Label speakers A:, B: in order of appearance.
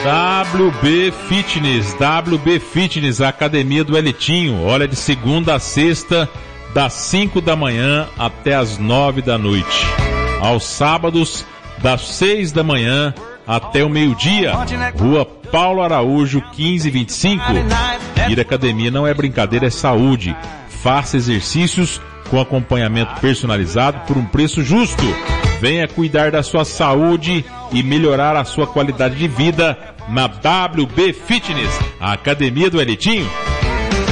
A: WB Fitness, a academia do Elitinho. Olha, de segunda a sexta, das 5 da manhã até as 9 da noite. Aos sábados, das 6 da manhã até o meio-dia. Rua Paulo Araújo, 1525. Ir à academia não é brincadeira, é saúde. Faça exercícios com acompanhamento personalizado por um preço justo. Venha cuidar da sua saúde e melhorar a sua qualidade de vida na WB Fitness, a academia do Elitinho.